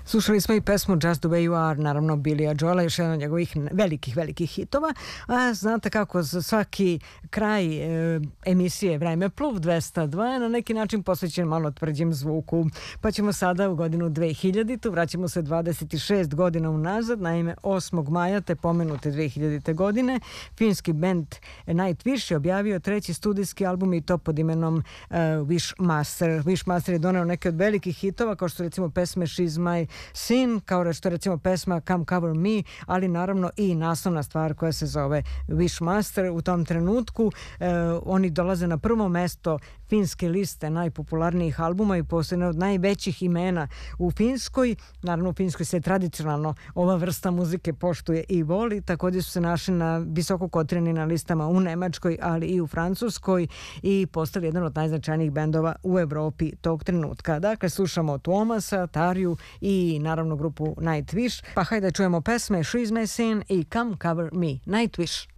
Slušali smo i pesmu Just the Way You Are, naravno Billya Joela, još jedan od njegovih velikih hitova. A znate kako za svaki kraj emisije Vreme Pluv 202 je na neki način posvećen malo tvrđem zvuku. Pa ćemo sada u godinu 2000, vraćamo se 26 godina unazad, naime 8. maja te pomenute 2000. godine, finski band Nightwish je objavio treći studijski album i to pod imenom Wishmaster. Wishmaster je doneo neke od velikih hitova, kao što recimo pesme She's My Sin, kao što recimo pesma Come Cover Me, ali naravno i naslovna stvar koja se zove Wishmaster. U tom trenutku oni dolaze na prvo mesto finske liste najpopularnijih albuma i postoje od najvećih imena u Finskoj. Naravno u Finskoj se tradicionalno ova vrsta muzike poštuje i voli. Također su se našli na visoko kotirani na listama u Nemačkoj, ali i u Francuskoj i postali jedan od najznačajnijih bendova u Evropi tog trenutka. Dakle, slušamo Tuomasa, Tarju i naravno grupu Nightwish. Pa hajde da čujemo pesme She's My Sin i Come Cover Me. Nightwish.